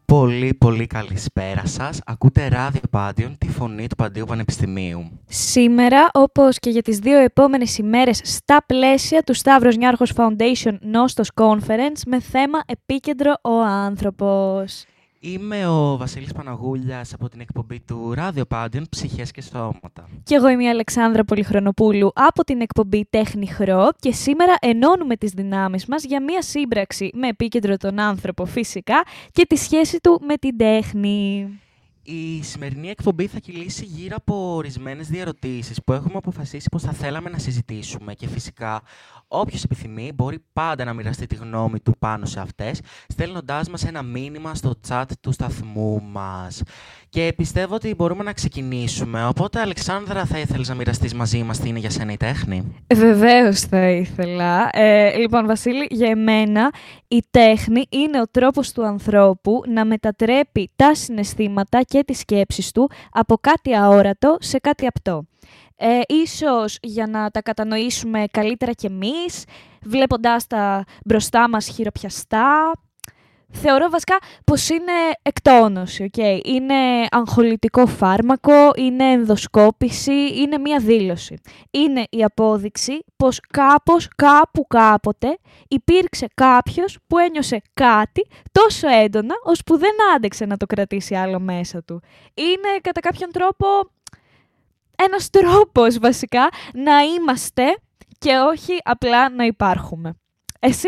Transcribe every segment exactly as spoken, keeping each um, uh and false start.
Πολύ πολύ καλησπέρα σας. Ακούτε ράδιο Πάντιον, τη φωνή του Παντίου Πανεπιστημίου. Σήμερα, όπως και για τις δύο επόμενες ημέρες, στα πλαίσια του Σταύρος Νιάρχος Foundation Νόστος Conference με θέμα επίκεντρο ο άνθρωπος. Είμαι ο Βασίλης Παναγούλιας από την εκπομπή του Ράδιο Πάντιον, Ψυχές και Σώματα. Και εγώ είμαι η Αλεξάνδρα Πολυχρονοπούλου από την εκπομπή Τέχνη Χρό και σήμερα ενώνουμε τις δυνάμεις μας για μία σύμπραξη με επίκεντρο τον άνθρωπο φυσικά και τη σχέση του με την τέχνη. Η σημερινή εκπομπή θα κυλήσει γύρω από ορισμένες διαρωτήσεις που έχουμε αποφασίσει πως θα θέλαμε να συζητήσουμε και φυσικά όποιος επιθυμεί μπορεί πάντα να μοιραστεί τη γνώμη του πάνω σε αυτές, στέλνοντάς μας ένα μήνυμα στο chat του σταθμού μας. Και πιστεύω ότι μπορούμε να ξεκινήσουμε. Οπότε, Αλεξάνδρα, θα ήθελες να μοιραστείς μαζί μας τι είναι για σένα η τέχνη? Βεβαίως θα ήθελα. Ε, λοιπόν, Βασίλη, για εμένα η τέχνη είναι ο τρόπος του ανθρώπου να μετατρέπει τα συναισθήματα και τις σκέψεις του από κάτι αόρατο σε κάτι απτό. Ε, ίσως για να τα κατανοήσουμε καλύτερα κι εμείς, βλέποντάς τα μπροστά μας χειροπιαστά. Θεωρώ βασικά πως είναι εκτόνωση, okay? Είναι αγχολητικό φάρμακο, είναι ενδοσκόπηση, είναι μία δήλωση. Είναι η απόδειξη πως κάπως, κάπου, κάποτε υπήρξε κάποιος που ένιωσε κάτι τόσο έντονα, ώσπου δεν άντεξε να το κρατήσει άλλο μέσα του. Είναι κατά κάποιον τρόπο ένας τρόπος βασικά να είμαστε και όχι απλά να υπάρχουμε. Εσύ?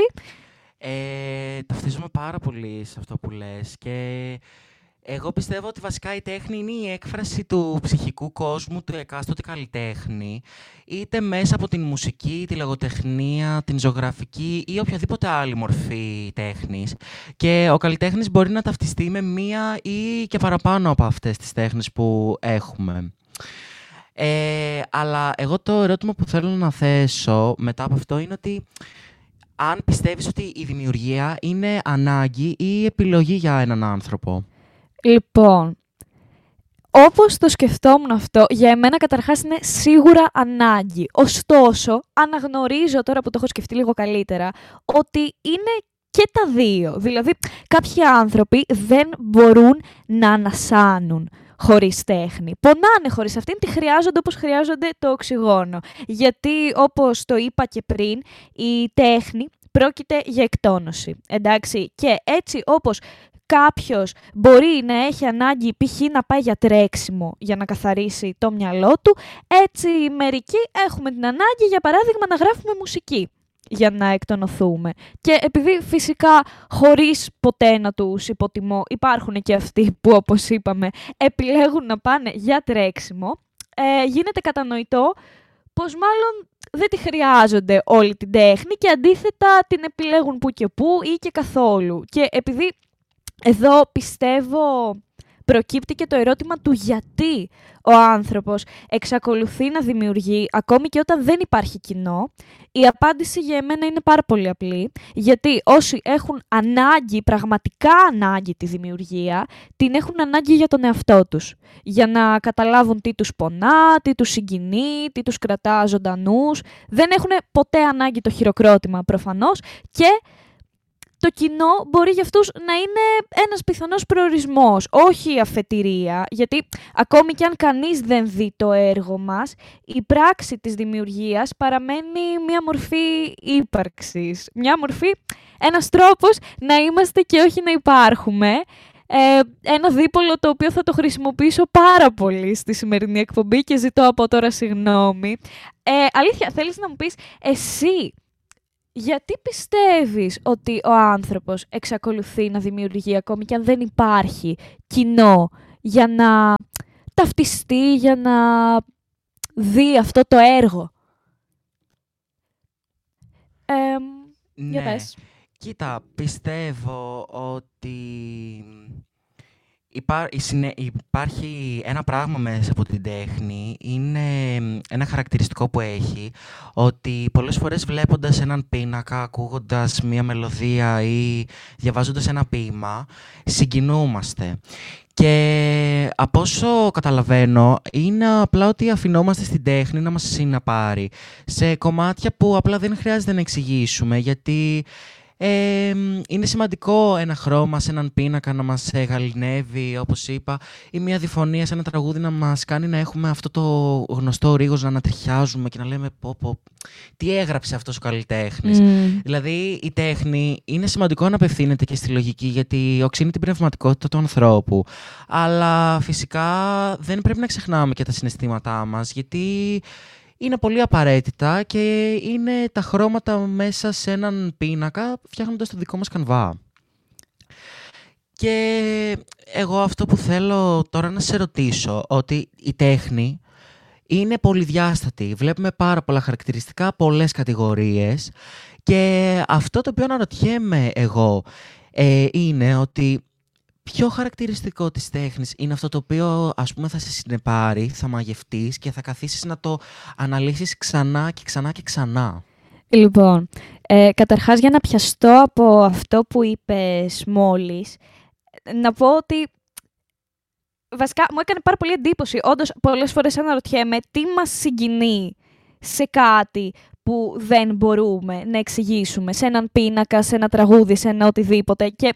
Ε, ταυτίζομαι πάρα πολύ σε αυτό που λες και εγώ πιστεύω ότι βασικά η τέχνη είναι η έκφραση του ψυχικού κόσμου του εκάστοτε καλλιτέχνη, είτε μέσα από την μουσική, τη λογοτεχνία, την ζωγραφική ή οποιαδήποτε άλλη μορφή τέχνης. Και ο καλλιτέχνης μπορεί να ταυτιστεί με μία ή και παραπάνω από αυτές τις τέχνες που έχουμε. Ε, αλλά εγώ το ερώτημα που θέλω να θέσω μετά από αυτό είναι ότι αν πιστεύεις ότι η δημιουργία είναι ανάγκη ή επιλογή για έναν άνθρωπο. Λοιπόν, όπως το σκεφτόμουν αυτό, για εμένα καταρχάς είναι σίγουρα ανάγκη. Ωστόσο, αναγνωρίζω τώρα που το έχω σκεφτεί λίγο καλύτερα, ότι είναι και τα δύο. Δηλαδή, κάποιοι άνθρωποι δεν μπορούν να ανασάνουν χωρίς τέχνη. Πονάνε χωρίς αυτήν, τη χρειάζονται όπως χρειάζονται το οξυγόνο. Γιατί, όπως το είπα και πριν, η τέχνη πρόκειται για εκτόνωση. Εντάξει, και έτσι όπως κάποιος μπορεί να έχει ανάγκη π.χ. να πάει για τρέξιμο για να καθαρίσει το μυαλό του, έτσι μερικοί έχουμε την ανάγκη, για παράδειγμα, να γράφουμε μουσική για να εκτονωθούμε. Και επειδή φυσικά χωρίς ποτέ να τους υποτιμώ, υπάρχουν και αυτοί που, όπως είπαμε, επιλέγουν να πάνε για τρέξιμο, ε, γίνεται κατανοητό πως μάλλον δεν τη χρειάζονται όλη την τέχνη και αντίθετα την επιλέγουν που και που ή και καθόλου. Και επειδή εδώ πιστεύω προκύπτει και το ερώτημα του γιατί ο άνθρωπος εξακολουθεί να δημιουργεί ακόμη και όταν δεν υπάρχει κοινό, η απάντηση για εμένα είναι πάρα πολύ απλή, γιατί όσοι έχουν ανάγκη, πραγματικά ανάγκη τη δημιουργία, την έχουν ανάγκη για τον εαυτό τους, για να καταλάβουν τι τους πονά, τι τους συγκινεί, τι τους κρατά ζωντανούς. Δεν έχουν ποτέ ανάγκη το χειροκρότημα προφανώς και το κοινό μπορεί για αυτούς να είναι ένας πιθανός προορισμός, όχι η αφετηρία, γιατί ακόμη κι αν κανείς δεν δει το έργο μας, η πράξη της δημιουργίας παραμένει μια μορφή ύπαρξης, μια μορφή, ένας τρόπος να είμαστε και όχι να υπάρχουμε. Ε, ένα δίπολο το οποίο θα το χρησιμοποιήσω πάρα πολύ στη σημερινή εκπομπή και ζητώ από τώρα συγγνώμη. Ε, αλήθεια, θέλεις να μου πεις εσύ, γιατί πιστεύεις ότι ο άνθρωπος εξακολουθεί να δημιουργεί ακόμη και αν δεν υπάρχει κοινό για να ταυτιστεί, για να δει αυτό το έργο? Ε, Ναι, για πες. Κοίτα, πιστεύω ότι υπά- η συνε- υπάρχει ένα πράγμα μέσα από την τέχνη, είναι ένα χαρακτηριστικό που έχει, ότι πολλές φορές βλέποντας έναν πίνακα, ακούγοντας μία μελωδία ή διαβάζοντας ένα ποίημα, συγκινούμαστε. Και από όσο καταλαβαίνω, είναι απλά ότι αφινόμαστε στην τέχνη να μας συναπάρει σε κομμάτια που απλά δεν χρειάζεται να εξηγήσουμε, γιατί Ε, είναι σημαντικό ένα χρώμα σε έναν πίνακα να μας ε, γαληνεύει, όπως είπα, ή μια διφωνία σε ένα τραγούδι να μας κάνει να έχουμε αυτό το γνωστό ρίγος, να ανατριχιάζουμε και να λέμε πω, πω, τι έγραψε αυτός ο καλλιτέχνης. Mm. Δηλαδή η τέχνη είναι σημαντικό να απευθύνεται και στη λογική, γιατί οξύνει την πνευματικότητα του ανθρώπου. Αλλά φυσικά δεν πρέπει να ξεχνάμε και τα συναισθήματά μας, γιατί είναι πολύ απαραίτητα και είναι τα χρώματα μέσα σε έναν πίνακα, φτιάχνοντας το δικό μας κανβά. Και εγώ αυτό που θέλω τώρα να σε ρωτήσω, ότι η τέχνη είναι πολυδιάστατη. Βλέπουμε πάρα πολλά χαρακτηριστικά, πολλές κατηγορίες, και αυτό το οποίο αναρωτιέμαι εγώ ε, είναι ότι ποιο χαρακτηριστικό της τέχνης είναι αυτό το οποίο, ας πούμε, θα σε συνεπάρει, θα μαγευτείς και θα καθίσεις να το αναλύσεις ξανά και ξανά και ξανά? Λοιπόν, ε, καταρχάς για να πιαστώ από αυτό που είπες μόλις, να πω ότι βασικά μου έκανε πάρα πολύ εντύπωση. Όντως, πολλές φορές αναρωτιέμαι τι μας συγκινεί σε κάτι που δεν μπορούμε να εξηγήσουμε, σε έναν πίνακα, σε ένα τραγούδι, σε ένα οτιδήποτε. Και,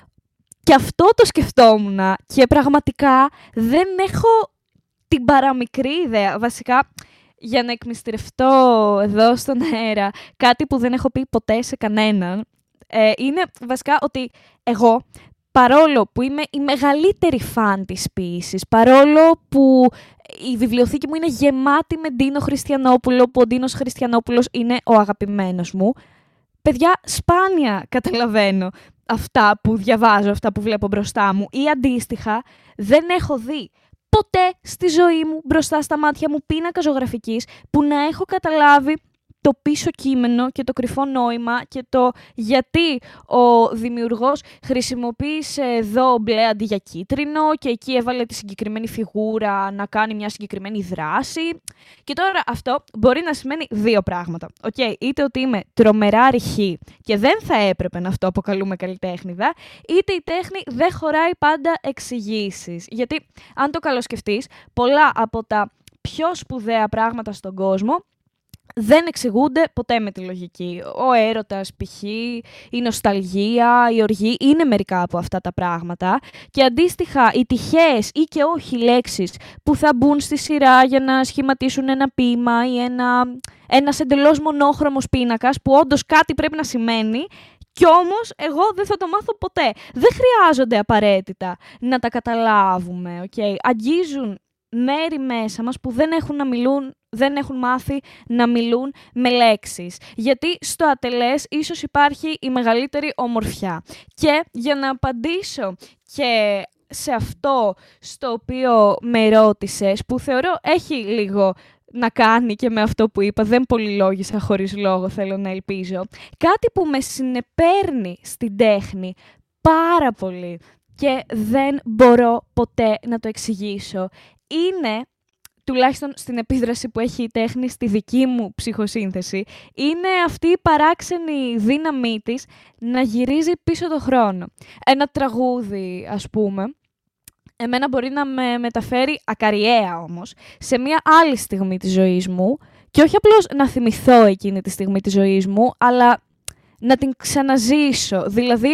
και αυτό το σκεφτόμουν και πραγματικά δεν έχω την παραμικρή ιδέα. Βασικά, για να εκμυστηρευτώ εδώ στον αέρα κάτι που δεν έχω πει ποτέ σε κανέναν, ε, είναι βασικά ότι εγώ, παρόλο που είμαι η μεγαλύτερη φαν της ποίησης, παρόλο που η βιβλιοθήκη μου είναι γεμάτη με Ντίνο Χριστιανόπουλο, που ο Ντίνος Χριστιανόπουλος είναι ο αγαπημένος μου, παιδιά, σπάνια καταλαβαίνω αυτά που διαβάζω, αυτά που βλέπω μπροστά μου, ή αντίστοιχα δεν έχω δει ποτέ στη ζωή μου μπροστά στα μάτια μου πίνακα ζωγραφικής που να έχω καταλάβει το πίσω κείμενο και το κρυφό νόημα και το γιατί ο δημιουργός χρησιμοποίησε εδώ μπλε αντί για κίτρινο και εκεί έβαλε τη συγκεκριμένη φιγούρα να κάνει μια συγκεκριμένη δράση. Και τώρα αυτό μπορεί να σημαίνει δύο πράγματα. Okay, είτε ότι είμαι τρομερά ρηχή και δεν θα έπρεπε να αυτό αποκαλούμε καλλιτέχνηδα, είτε η τέχνη δεν χωράει πάντα εξηγήσεις. Γιατί αν το καλοσκεφτείς, πολλά από τα πιο σπουδαία πράγματα στον κόσμο δεν εξηγούνται ποτέ με τη λογική. Ο έρωτας, π.χ., η νοσταλγία, η οργή, είναι μερικά από αυτά τα πράγματα. Και αντίστοιχα, οι τυχαίες ή και όχι λέξεις που θα μπουν στη σειρά για να σχηματίσουν ένα ποίημα ή ένα, ένας εντελώς μονόχρωμος πίνακας, που όντως κάτι πρέπει να σημαίνει, κι όμως εγώ δεν θα το μάθω ποτέ. Δεν χρειάζονται απαραίτητα να τα καταλάβουμε, okay? Αγγίζουν μέρη μέσα μας που δεν έχουν να μιλούν, δεν έχουν μάθει να μιλούν με λέξεις. Γιατί στο ατελές ίσως υπάρχει η μεγαλύτερη ομορφιά. Και για να απαντήσω και σε αυτό στο οποίο με ρώτησες, που θεωρώ έχει λίγο να κάνει και με αυτό που είπα, δεν πολυλόγησα χωρίς λόγο, θέλω να ελπίζω. Κάτι που με συνεπέρνει στην τέχνη πάρα πολύ και δεν μπορώ ποτέ να το εξηγήσω, είναι, τουλάχιστον στην επίδραση που έχει η τέχνη στη δική μου ψυχοσύνθεση, είναι αυτή η παράξενη δύναμή της να γυρίζει πίσω το χρόνο. Ένα τραγούδι, ας πούμε, εμένα μπορεί να με μεταφέρει ακαριέα όμως, σε μια άλλη στιγμή της ζωής μου, και όχι απλώς να θυμηθώ εκείνη τη στιγμή της ζωής μου, αλλά να την ξαναζήσω. Δηλαδή,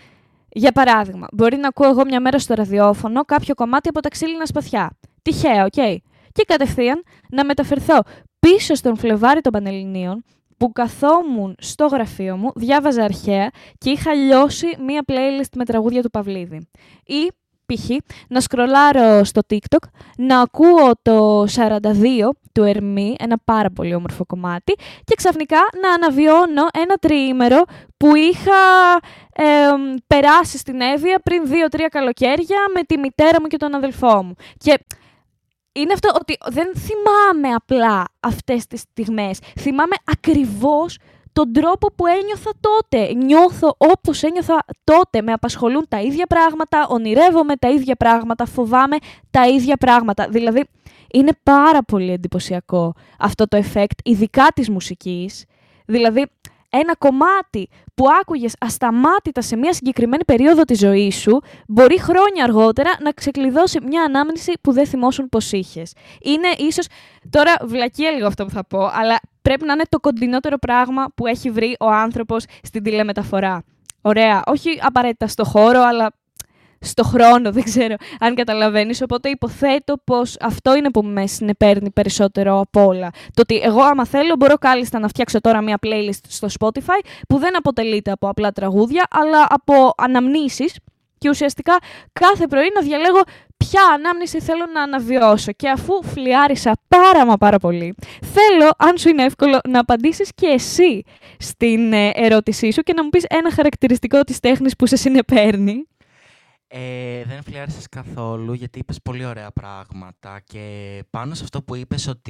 για παράδειγμα, μπορεί να ακούω εγώ μια μέρα στο ραδιόφωνο κάποιο κομμάτι από τα Ξύλινα Σπαθιά. Τυχαία, οκ. Okay. Και κατευθείαν να μεταφερθώ πίσω στον Φλεβάρι των Πανελληνίων, που καθόμουν στο γραφείο μου, διάβαζα αρχαία και είχα λιώσει μία playlist με τραγούδια του Παυλίδη. Ή, π.χ., να σκρολάρω στο TikTok, να ακούω το σαράντα δύο του Ερμή, ένα πάρα πολύ όμορφο κομμάτι, και ξαφνικά να αναβιώνω ένα τριήμερο που είχα ε, περάσει στην Εύβοια πριν δύο-τρία καλοκαίρια με τη μητέρα μου και τον αδελφό μου. Και είναι αυτό ότι δεν θυμάμαι απλά αυτές τις στιγμές. Θυμάμαι ακριβώς τον τρόπο που ένιωθα τότε. Νιώθω όπως ένιωθα τότε. Με απασχολούν τα ίδια πράγματα, ονειρεύομαι τα ίδια πράγματα, φοβάμαι τα ίδια πράγματα. Δηλαδή, είναι πάρα πολύ εντυπωσιακό αυτό το effect, ειδικά της μουσικής. Δηλαδή, ένα κομμάτι που άκουγες ασταμάτητα σε μια συγκεκριμένη περίοδο της ζωής σου, μπορεί χρόνια αργότερα να ξεκλειδώσει μια ανάμνηση που δεν θυμόσουν πως είχες. Είναι ίσως, τώρα βλακεία λίγο αυτό που θα πω, αλλά πρέπει να είναι το κοντινότερο πράγμα που έχει βρει ο άνθρωπος στην τηλεμεταφορά. Ωραία, όχι απαραίτητα στο χώρο, αλλά στο χρόνο, δεν ξέρω αν καταλαβαίνεις. Οπότε υποθέτω πως αυτό είναι που με συνεπέρνει περισσότερο από όλα. Το ότι εγώ άμα θέλω μπορώ κάλλιστα να φτιάξω τώρα μια playlist στο Spotify που δεν αποτελείται από απλά τραγούδια, αλλά από αναμνήσεις και ουσιαστικά κάθε πρωί να διαλέγω ποια ανάμνηση θέλω να αναβιώσω. Και αφού φλιάρισα πάρα μα πάρα πολύ, θέλω, αν σου είναι εύκολο, να απαντήσεις και εσύ στην ερώτησή σου και να μου πεις ένα χαρακτηριστικό της τέχνης που σε συνεπέρνει. Ε, δεν φλιάρισες καθόλου, γιατί είπες πολύ ωραία πράγματα και πάνω σε αυτό που είπες ότι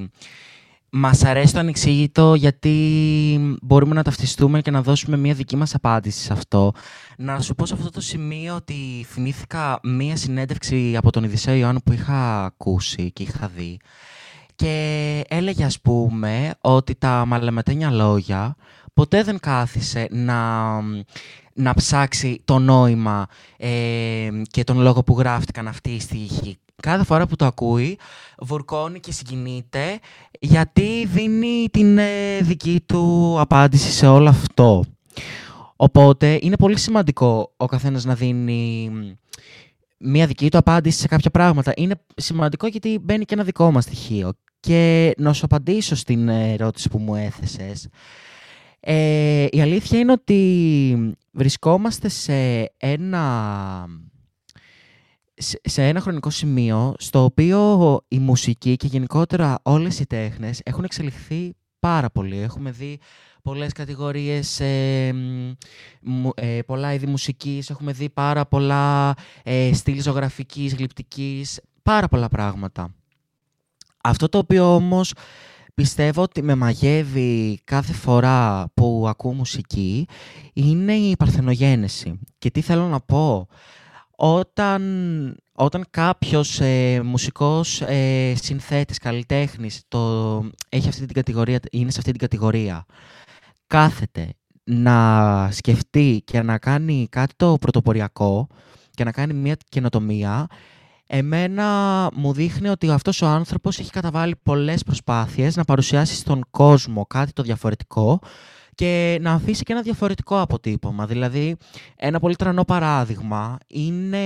μας αρέσει το ανεξήγητο γιατί μπορούμε να ταυτιστούμε και να δώσουμε μια δική μας απάντηση σε αυτό. Να σου πω σε αυτό το σημείο ότι θυμήθηκα μια συνέντευξη από τον Οδυσσέα Ιωάννου που είχα ακούσει και είχα δει και έλεγε, ας πούμε, ότι τα μαλαματένια λόγια ποτέ δεν κάθισε να, να ψάξει το νόημα ε, και τον λόγο που γράφτηκαν αυτοί οι στίχοι. Κάθε φορά που το ακούει, βουρκώνει και συγκινείται, γιατί δίνει την ε, δική του απάντηση σε όλο αυτό. Οπότε, είναι πολύ σημαντικό ο καθένας να δίνει μία δική του απάντηση σε κάποια πράγματα. Είναι σημαντικό γιατί μπαίνει και ένα δικό μας στοιχείο. Και να σου απαντήσω στην ερώτηση που μου έθεσες. Ε, η αλήθεια είναι ότι βρισκόμαστε σε ένα... σε ένα χρονικό σημείο στο οποίο η μουσική και γενικότερα όλες οι τέχνες έχουν εξελιχθεί πάρα πολύ. Έχουμε δει πολλές κατηγορίες, ε, ε, πολλά είδη μουσικής, έχουμε δει πάρα πολλά ε, στυλ ζωγραφικής, γλυπτικής, πάρα πολλά πράγματα. Αυτό το οποίο όμως πιστεύω ότι με μαγεύει κάθε φορά που ακούω μουσική είναι η παρθενογένεση. Και τι θέλω να πω... Όταν, όταν κάποιος ε, μουσικός ε, συνθέτης, καλλιτέχνης το, έχει αυτή την κατηγορία, είναι σε αυτή την κατηγορία, κάθεται να σκεφτεί και να κάνει κάτι το πρωτοποριακό και να κάνει μια καινοτομία, εμένα μου δείχνει ότι αυτός ο άνθρωπος έχει καταβάλει πολλές προσπάθειες να παρουσιάσει στον κόσμο κάτι το διαφορετικό και να αφήσει και ένα διαφορετικό αποτύπωμα. Δηλαδή, ένα πολύ τρανό παράδειγμα είναι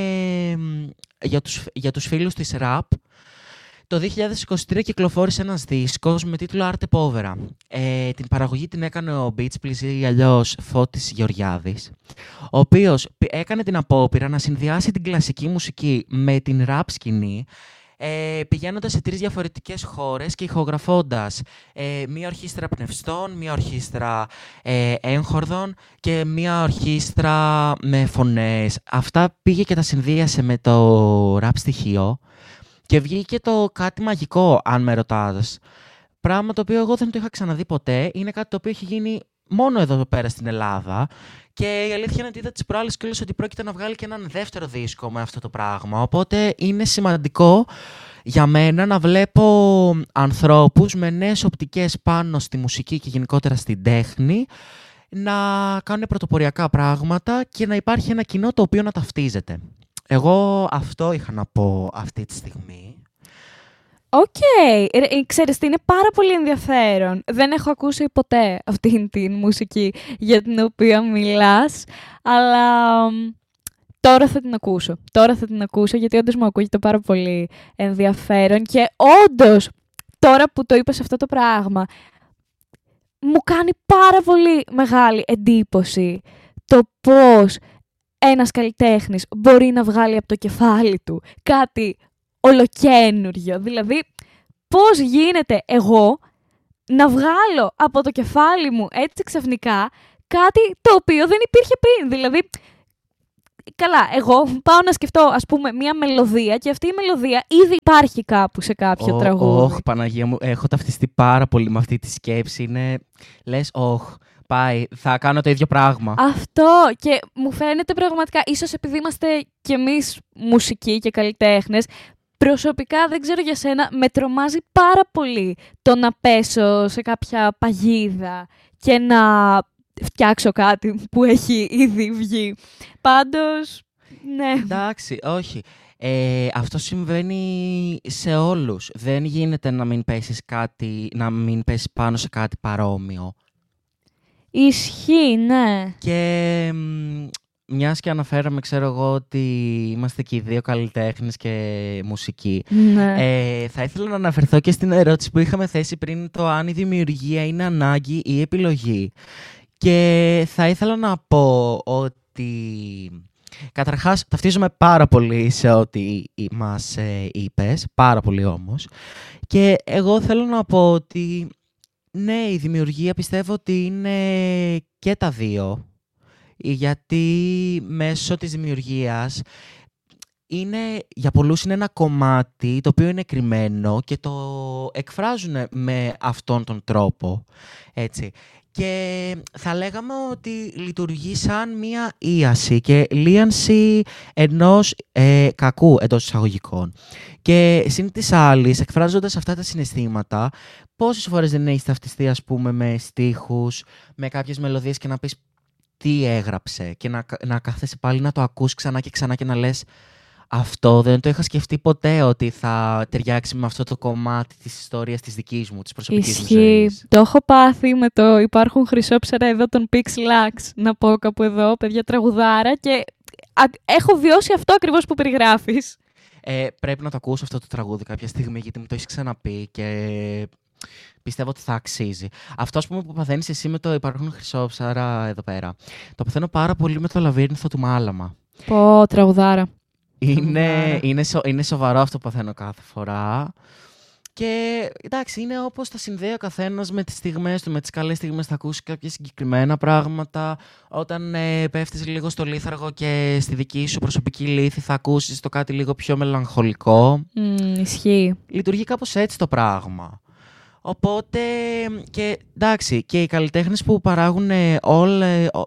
για τους, για τους φίλους της ραπ. Το δύο χιλιάδες είκοσι τρία κυκλοφόρησε ένας δίσκος με τίτλο Arte Povera. Ε, την παραγωγή την έκανε ο Beach Please ή αλλιώς Φώτης Γεωργιάδης, ο οποίος έκανε την απόπειρα να συνδυάσει την κλασική μουσική με την ραπ σκηνή, Ε, πηγαίνοντας σε τρεις διαφορετικές χώρες και ηχογραφώντας ε, μία ορχήστρα πνευστών, μία ορχήστρα ε, έγχορδων και μία ορχήστρα με φωνές. Αυτά πήγε και τα συνδύασε με το ραπ στοιχείο και βγήκε το κάτι μαγικό, αν με ρωτάς. Πράγμα το οποίο εγώ δεν το είχα ξαναδεί ποτέ. Είναι κάτι το οποίο έχει γίνει μόνο εδώ πέρα στην Ελλάδα. Και η αλήθεια είναι ότι είδα τις προάλλες κιόλας ότι πρόκειται να βγάλει και έναν δεύτερο δίσκο με αυτό το πράγμα. Οπότε είναι σημαντικό για μένα να βλέπω ανθρώπους με νέες οπτικές πάνω στη μουσική και γενικότερα στην τέχνη να κάνουν πρωτοποριακά πράγματα και να υπάρχει ένα κοινό το οποίο να ταυτίζεται. Εγώ αυτό είχα να πω αυτή τη στιγμή. Οκ. Okay. Ξέρεις τι, είναι πάρα πολύ ενδιαφέρον. Δεν έχω ακούσει ποτέ αυτήν την μουσική για την οποία μιλάς, αλλά τώρα θα την ακούσω. Τώρα θα την ακούσω γιατί όντως μου ακούγεται πάρα πολύ ενδιαφέρον και όντως τώρα που το είπες αυτό το πράγμα μου κάνει πάρα πολύ μεγάλη εντύπωση το πώς ένας καλλιτέχνης μπορεί να βγάλει από το κεφάλι του κάτι ολοκαίνουργιο. Δηλαδή, πώς γίνεται εγώ να βγάλω από το κεφάλι μου έτσι ξαφνικά κάτι το οποίο δεν υπήρχε πριν. Δηλαδή, καλά, εγώ πάω να σκεφτώ, ας πούμε, μία μελωδία και αυτή η μελωδία ήδη υπάρχει κάπου σε κάποιο oh, τραγούδι. Όχι, oh, Παναγία μου, έχω ταυτιστεί πάρα πολύ με αυτή τη σκέψη. Είναι, λες, όχι, oh, πάει, θα κάνω το ίδιο πράγμα. Αυτό και μου φαίνεται πραγματικά, ίσως επειδή είμαστε κι εμείς μουσικοί και καλλιτέχνες, προσωπικά, δεν ξέρω για σένα, με τρομάζει πάρα πολύ το να πέσω σε κάποια παγίδα και να φτιάξω κάτι που έχει ήδη βγει. Πάντως, ναι. Εντάξει, όχι. Ε, αυτό συμβαίνει σε όλους. Δεν γίνεται να μην πέσεις, κάτι, να μην πέσεις πάνω σε κάτι παρόμοιο. Ισχύει, ναι. Και μ, μιας και αναφέραμε, ξέρω εγώ, ότι είμαστε και οι δύο καλλιτέχνες και μουσικοί. Ναι. Ε, θα ήθελα να αναφερθώ και στην ερώτηση που είχαμε θέσει πριν, το αν η δημιουργία είναι ανάγκη ή επιλογή. Και θα ήθελα να πω ότι καταρχάς ταυτίζομαι πάρα πολύ σε ό,τι μας ε, είπες, πάρα πολύ όμως. Και εγώ θέλω να πω ότι ναι, η δημιουργία πιστεύω ότι είναι και τα δύο. Γιατί μέσω της δημιουργίας είναι, για πολλούς είναι ένα κομμάτι το οποίο είναι κρυμμένο και το εκφράζουν με αυτόν τον τρόπο. Έτσι. Και θα λέγαμε ότι λειτουργεί σαν μία ίαση και λίανση ενός ε, κακού εντός εισαγωγικών. Και συν της άλλης, εκφράζοντας αυτά τα συναισθήματα, πόσες φορές δεν έχεις ταυτιστεί, ας πούμε, με στίχους, με κάποιες μελωδίες και να πεις τι έγραψε και να, να κάθεσαι πάλι να το ακούς ξανά και ξανά και να λες αυτό δεν το είχα σκεφτεί ποτέ ότι θα ταιριάξει με αυτό το κομμάτι της ιστορίας της δικής μου, της προσωπικής μου ζωής. Το έχω πάθει με το υπάρχουν χρυσόψερα εδώ τον Pixelax, να πω κάπου εδώ, παιδιά, τραγουδάρα, και α, έχω βιώσει αυτό ακριβώς που περιγράφεις. Ε, πρέπει να το ακούσω αυτό το τραγούδι κάποια στιγμή, γιατί μου το έχεις ξαναπεί και πιστεύω ότι θα αξίζει. Αυτό, ας πούμε, που παθαίνεις εσύ με το υπάρχουν χρυσόψερα εδώ πέρα, το παθαίνω πάρα πολύ με το Λαβύρινθο του Μάλαμα. Πω, τραγουδάρα. Είναι, είναι, σο, είναι σοβαρό αυτό που παθαίνω κάθε φορά. Και εντάξει, είναι όπως τα συνδέει ο καθένας με τις στιγμές του, με τις καλές στιγμές θα ακούσει κάποια συγκεκριμένα πράγματα. Όταν ε, πέφτεις λίγο στο λίθαργο και στη δική σου προσωπική λύθη θα ακούσεις το κάτι λίγο πιο μελαγχολικό. Mm, ισχύει. Λειτουργεί κάπως έτσι το πράγμα. Οπότε, και εντάξει, και οι καλλιτέχνες που παράγουν όλα,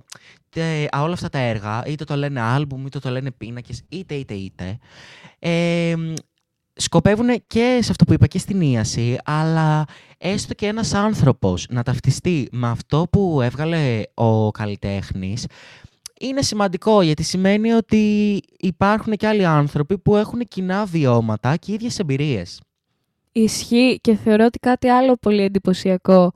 όλα αυτά τα έργα, είτε το λένε άλμπουμ, είτε το λένε πίνακες, είτε, είτε, είτε, ε, σκοπεύουν και σε αυτό που είπα και στην ίαση, αλλά έστω και ένας άνθρωπος να ταυτιστεί με αυτό που έβγαλε ο καλλιτέχνης, είναι σημαντικό, γιατί σημαίνει ότι υπάρχουν και άλλοι άνθρωποι που έχουν κοινά βιώματα και ίδιες εμπειρίες. Ισχύει, και θεωρώ ότι κάτι άλλο πολύ εντυπωσιακό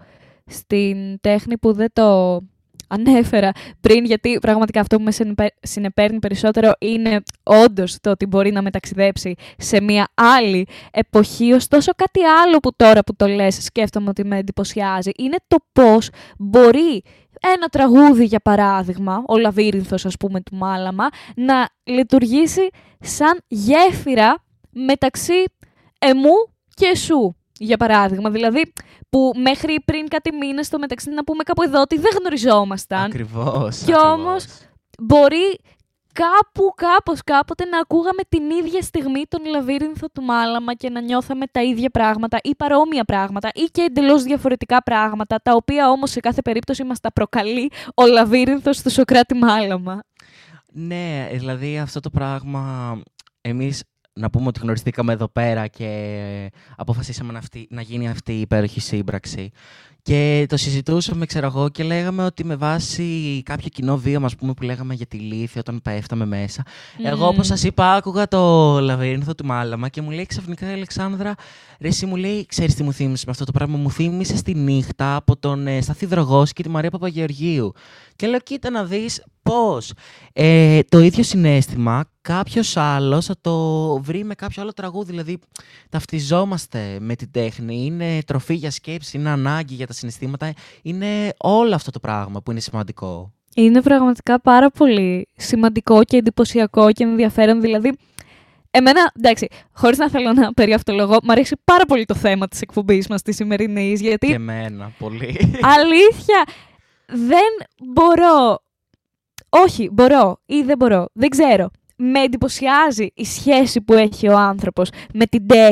στην τέχνη που δεν το ανέφερα πριν, γιατί πραγματικά αυτό που με συνεπέρνει περισσότερο είναι όντως το ότι μπορεί να μεταξιδέψει σε μια άλλη εποχή. Ωστόσο, κάτι άλλο που τώρα που το λες σκέφτομαι ότι με εντυπωσιάζει είναι το πώς μπορεί ένα τραγούδι, για παράδειγμα, ο Λαβύρινθος, ας πούμε, του Μάλαμα, να λειτουργήσει σαν γέφυρα μεταξύ εμού και σου. Για παράδειγμα, δηλαδή που μέχρι πριν κάτι μήνες στο μεταξύ να πούμε κάπου εδώ ότι δεν γνωριζόμασταν. Ακριβώς. Και όμως μπορεί κάπου, κάπως, κάποτε να ακούγαμε την ίδια στιγμή τον Λαβύρινθο του Μάλαμα και να νιώθαμε τα ίδια πράγματα ή παρόμοια πράγματα ή και εντελώς διαφορετικά πράγματα, τα οποία όμως σε κάθε περίπτωση μας τα προκαλεί ο Λαβύρινθος του Σωκράτη Μάλαμα. Ναι, δηλαδή αυτό το πράγμα εμείς να πούμε ότι γνωριστήκαμε εδώ πέρα και αποφασίσαμε να, αυτή, να γίνει αυτή η υπέροχη σύμπραξη. Και το συζητούσαμε, ξέρω εγώ, και λέγαμε ότι με βάση κάποιο κοινό βίωμα, ας πούμε, που λέγαμε για τη λύθη όταν πέφταμε μέσα. Mm. Εγώ, όπως σας είπα, άκουγα το Λαβύρινθο του Μάλαμα και μου λέει ξαφνικά η Αλεξάνδρα, ρε εσύ, μου λέει, ξέρεις τι μου θύμισε με αυτό το πράγμα? Μου θύμισε στη νύχτα από τον ε, Στάθη Δρογώση και τη Μαρία Παπαγεωργίου. Και λέω, κοίτα να δεις πώς ε, το ίδιο συναίσθημα κάποιος άλλος θα το βρει με κάποιο άλλο τραγούδι. Δηλαδή, ταυτιζόμαστε με την τέχνη. Είναι τροφή για σκέψη, είναι ανάγκη για τα συναισθήματα. Είναι όλο αυτό το πράγμα που είναι σημαντικό. Είναι πραγματικά πάρα πολύ σημαντικό και εντυπωσιακό και ενδιαφέρον. Δηλαδή, εμένα, εντάξει, χωρίς να θέλω να περιαυτολογώ, μου αρέσει πάρα πολύ το θέμα της εκπομπής μας της σημερινής. Γιατί. Και εμένα, πολύ. Αλήθεια, δεν μπορώ. Όχι, μπορώ ή δεν μπορώ. Δεν ξέρω. Με εντυπωσιάζει η σχέση που έχει ο άνθρωπος με την τέχνη.